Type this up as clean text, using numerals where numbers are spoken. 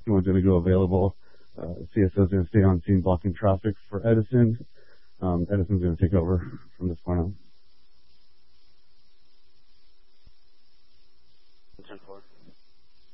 One's going to go available. CSO is going to stay on scene blocking traffic for Edison. Edison's going to take over from this point on. 10-4.